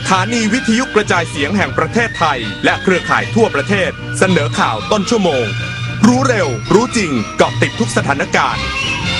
ถานีวิทยุกระจายเสียงแห่งประเทศไทยและเครือข่ายทั่วประเทศเสนอข่าวต้นชั่วโมงรู้เร็วรู้จริงเกาะติดทุกสถานการณ์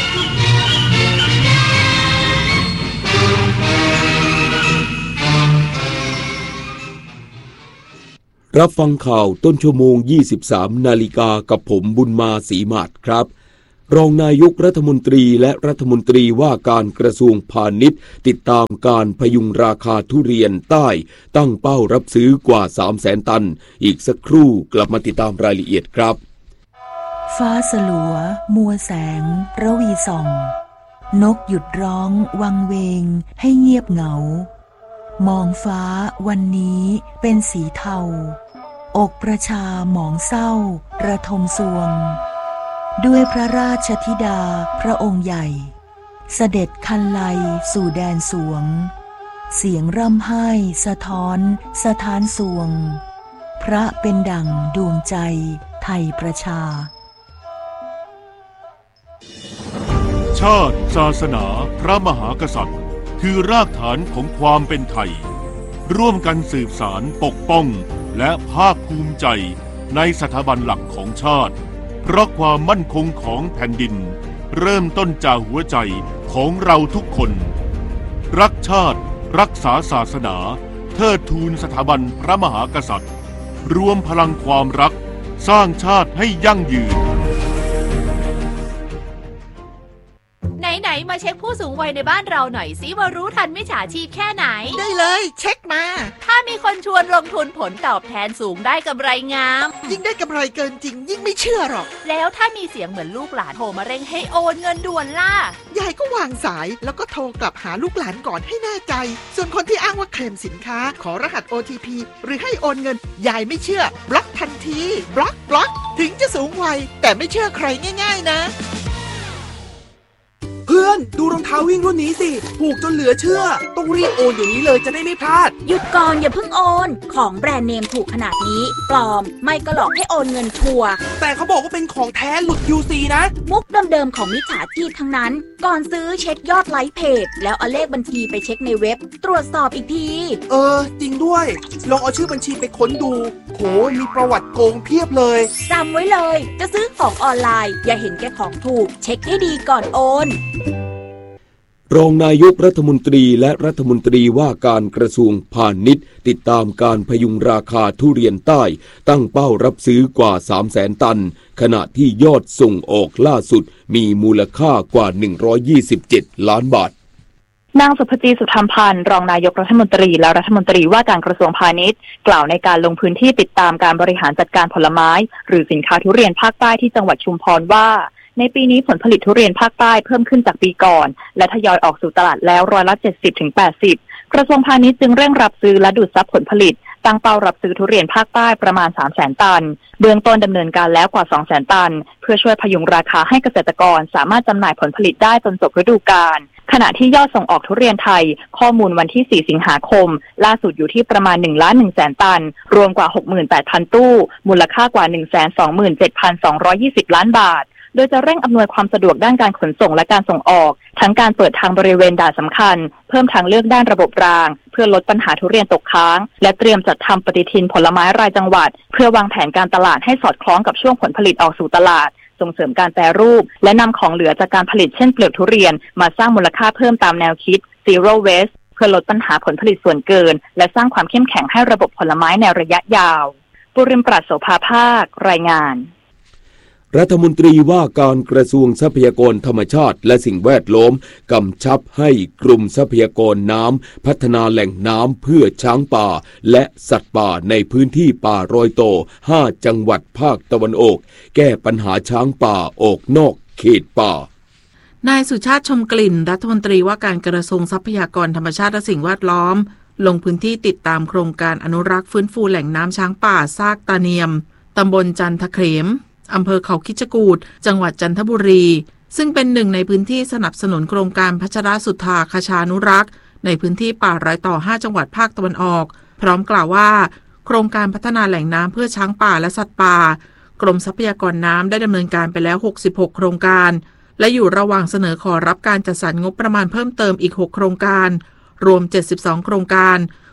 รับฟังข่าวต้นชั่วโมง 23 นาฬิกากับผมบุญมาศรีมาศครับรองนายกรัฐมนตรีและรัฐมนตรีว่าการกระทรวงพาณิชย์ติดตามการพยุงราคาทุเรียนใต้ตั้งเป้ารับซื้อกว่า 300,000 ตันอีกสักครู่กลับมาติดตามรายละเอียดครับฟ้าสลัวมัวแสงระวีส่องนกหยุดร้องวังเวงให้เงียบเหงามองฟ้าวันนี้เป็นสีเทาอกประชาหมองเศร้าระทมสวงด้วยพระราชธิดาพระองค์ใหญ่เสด็จคันไลสู่แดนสวงเสียงร่ำไห้สะท้อนสถานสวงพระเป็นดั่งดวงใจไทยประชาชาติศาสนาพระมหากษัตริย์คือรากฐานของความเป็นไทยร่วมกันสืบสานปกป้องและภาคภูมิใจในสถาบันหลักของชาติเพราะความมั่นคงของแผ่นดินเริ่มต้นจากหัวใจของเราทุกคนรักชาติรักษาศาสนาเทิดทูนสถาบันพระมหากษัตริย์รวมพลังความรักสร้างชาติให้ยั่งยืนไหนมาเช็คผู้สูงวัยในบ้านเราหน่อยสิว่ารู้ทันมิจฉาชีพแค่ไหนได้เลยเช็คมาถ้ามีคนชวนลงทุนผลตอบแทนสูงได้กำไรงามยิ่งได้กำไรเกินจริงยิ่งไม่เชื่อหรอกแล้วถ้ามีเสียงเหมือนลูกหลานโทรมาเร่งให้โอนเงินด่วนล่ะยายก็วางสายแล้วก็โทรกลับหาลูกหลานก่อนให้แน่ใจส่วนคนที่อ้างว่าเคลมสินค้าขอรหัส OTP หรือให้โอนเงินยายไม่เชื่อบล็อกทันทีบล็อกถึงจะสูงวัยแต่ไม่เชื่อใครง่ายๆนะเพื่อนดูรองเท้าวิ่งรุ่นนี้สิถูกจนเหลือเชื่อต้องรีบโอนเดี๋ยวนี้เลยจะได้ไม่พลาดหยุดก่อนอย่าเพิ่งโอนของแบรนด์เนมถูกขนาดนี้ปลอมไม่ก็หลอกให้โอนเงินชัวร์แต่เขาบอกว่าเป็นของแท้หลุด QC นะมุกเดิมๆของมิจฉาชีพทั้งนั้นก่อนซื้อเช็คยอดไลค์เพจแล้วเอาเลขบัญชีไปเช็คในเว็บตรวจสอบอีกทีจริงด้วยลองเอาชื่อบัญชีไปค้นดูโหมีประวัติโกงเพียบเลยจำไว้เลยจะซื้อของออนไลน์อย่าเห็นแก่ของถูกเช็คให้ดีก่อนโอนรองนายกรัฐมนตรีและรัฐมนตรีว่าการกระทรวงพาณิชย์ติดตามการพยุงราคาทุเรียนใต้ตั้งเป้ารับซื้อกว่า 300,000 ตันขณะที่ยอดส่งออกล่าสุดมีมูลค่ากว่า127 ล้านบาทนางสุภจีสุธรรมพันธ์รองนายกรัฐมนตรีและรัฐมนตรีว่าการกระทรวงพาณิชย์กล่าวในการลงพื้นที่ติดตามการบริหารจัดการผลไม้หรือสินค้าทุเรียนภาคใต้ที่จังหวัดชุมพรว่าในปีนี้ผลผลิตทุเรียนภาคใต้เพิ่มขึ้นจากปีก่อนและทยอยออกสู่ตลาดแล้ว70-80%กระทรวงพาณิชย์จึงเร่งรับซื้อและดูดซับผลผลิตตั้งเป้ารับซื้อทุเรียนภาคใต้ประมาณ 300,000 ตันเบื้องต้นดำเนินการแล้วกว่า 200,000 ตันเพื่อช่วยพยุงราคาให้เกษตรกรสามารถจำหน่ายผลผลิตได้จนจบฤดูกาลขณะที่ยอดส่งออกทุเรียนไทยข้อมูลวันที่ 4 สิงหาคมล่าสุดอยู่ที่ประมาณ 1,100,000 ตันรวมกว่า 68,000 ตู้มูลค่ากว่า 127,220 ล้านบาทโดยจะเร่งอำนวยความสะดวกด้านการขนส่งและการส่งออกทั้งการเปิดทางบริเวณด่านสำคัญเพิ่มทางเลือกด้านระบบรางเพื่อลดปัญหาทุเรียนตกค้างและเตรียมจัดทำปฏิทินผลไม้รายจังหวัดเพื่อวางแผนการตลาดให้สอดคล้องกับช่วงผลผลิตออกสู่ตลาดส่งเสริมการแปรรูปและนำของเหลือจากการผลิตเช่นเปลือกทุเรียนมาสร้างมูลค่าเพิ่มตามแนวคิด Zero Waste เพื่อลดปัญหาผลผลิตส่วนเกินและสร้างความเข้มแข็งให้ระบบผลไม้ในระยะยาวปุริมปราศโสภาภาครายงานรัฐมนตรีว่าการกระทรวงทรัพยากรธรรมชาติและสิ่งแวดล้อมกำชับให้กรมทรัพยากรน้ำพัฒนาแหล่งน้ำเพื่อช้างป่าและสัตว์ป่าในพื้นที่ป่ารอยต่อ5 จังหวัดภาคตะวันออกแก้ปัญหาช้างป่าออกนอกเขตป่านายสุชาติชมกลิ่นรัฐมนตรีว่าการกระทรวงทรัพยากรธรรมชาติและสิ่งแวดล้อมลงพื้นที่ติดตามโครงการอนุรักษ์ฟื้นฟูแหล่งน้ำช้างป่าซากตาเนียมตำบลจันทเขมอำเภอเขาคิชกูฏจังหวัดจันทบุรีซึ่งเป็นหนึ่งในพื้นที่สนับสนุนโครงการพัชรสุทธาคชานุรักษ์ในพื้นที่ป่ารอยต่อ5 จังหวัดภาคตะวันออกพร้อมกล่าวว่าโครงการพัฒนาแหล่งน้ำเพื่อช้างป่าและสัตว์ป่ากรมทรัพยากรน้ำได้ดำเนินการไปแล้ว66 โครงการและอยู่ระหว่างเสนอขอรับการจัดสรรงบประมาณเพิ่มเติมอีก6 โครงการรวม72 โครงการ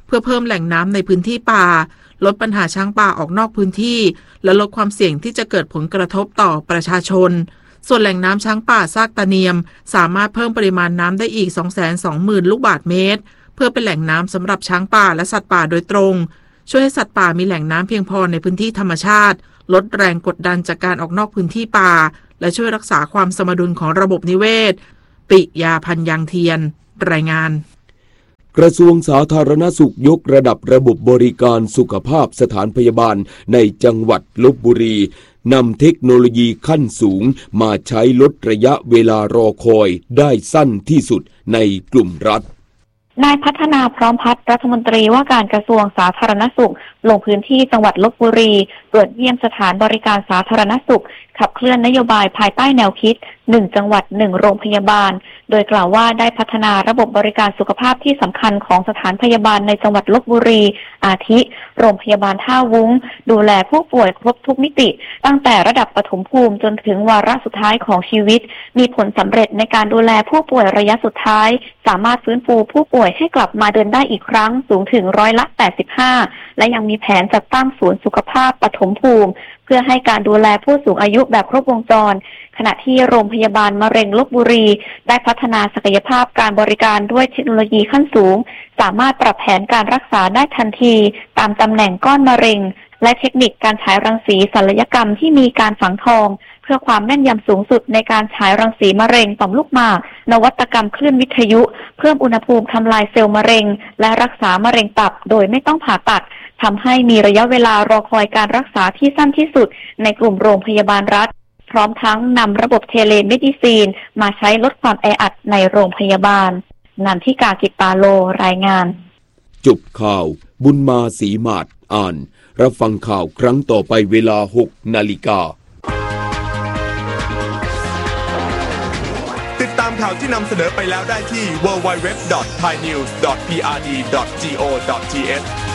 เพื่อเพิ่มแหล่งน้ำในพื้นที่ป่าลดปัญหาช้างป่าออกนอกพื้นที่และลดความเสี่ยงที่จะเกิดผลกระทบต่อประชาชนส่วนแหล่งน้ำช้างป่าซากตาเนียมสามารถเพิ่มปริมาณน้ำได้อีก 220,000 ลูกบาศก์เมตรเพื่อเป็นแหล่งน้ำสำหรับช้างป่าและสัตว์ป่าโดยตรงช่วยให้สัตว์ป่ามีแหล่งน้ำเพียงพอในพื้นที่ธรรมชาติลดแรงกดดันจากการออกนอกพื้นที่ป่าและช่วยรักษาความสมดุลของระบบนิเวศปิยาพันธ์ยางเทียนรายงานกระทรวงสาธารณสุขยกระดับระบบบริการสุขภาพสถานพยาบาลในจังหวัดลพบุรีนำเทคโนโลยีขั้นสูงมาใช้ลดระยะเวลารอคอยได้สั้นที่สุดในกลุ่มรัฐนายพัฒนาพร้อมพัฒน์รัฐมนตรีว่าการกระทรวงสาธารณสุขลงพื้นที่จังหวัดลพบุรีตรวจเยี่ยมสถานบริการสาธารณสุขขับเคลื่อนนโยบายภายใต้แนวคิด1จังหวัด1โรงพยาบาลโดยกล่าวว่าได้พัฒนาระบบบริการสุขภาพที่สำคัญของสถานพยาบาลในจังหวัดลพบุรีอาทิโรงพยาบาลท่าวุ้งดูแลผู้ป่วยครบทุกมิติตั้งแต่ระดับปฐมภูมิจนถึงวาระสุดท้ายของชีวิตมีผลสำเร็จในการดูแลผู้ป่วยระยะสุดท้ายสามารถฟื้นฟูผู้ป่วยให้กลับมาเดินได้อีกครั้งสูงถึง85%และยังมีแผนจัดตั้งศูนย์สุขภาพปฐมภูมิเพื่อให้การดูแลผู้สูงอายุแบบครบวงจรขณะที่โรงพยาบาลมะเร็งลพบุรีได้พัฒนาศักยภาพการบริการด้วยเทคโนโลยีขั้นสูงสามารถปรับแผนการรักษาได้ทันทีตามตำแหน่งก้อนมะเร็งและเทคนิคการฉายรังสีศัลยกรรมที่มีการฝังทองเพื่อความแม่นยำสูงสุดในการฉายรังสีมะเร็งต่อมลูกหมากนวัตกรรมคลื่นวิทยุเพิ่มอุณหภูมิทำลายเซลล์มะเร็งและรักษามะเร็งตับโดยไม่ต้องผ่าตัดทำให้มีระยะเวลารอคอยการรักษาที่สั้นที่สุดในกลุ่มโรงพยาบาลรัฐพร้อมทั้งนำระบบเทเลเมดิซีนมาใช้ลดความแออัดในโรงพยาบาลนันทิกากิตปาโลรายงานจบข่าวบุญมาศรีมาศอ่านรับฟังข่าวครั้งต่อไปเวลา 6 นาฬิกาติดตามข่าวที่นำเสนอไปแล้วได้ที่ www.thainews.prd.go.th